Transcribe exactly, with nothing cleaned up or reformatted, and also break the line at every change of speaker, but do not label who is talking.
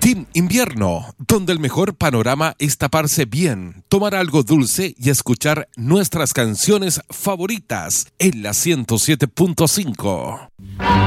Gym Invierno, donde el mejor panorama es taparse bien, tomar algo dulce y escuchar nuestras canciones favoritas en la ciento siete punto cinco.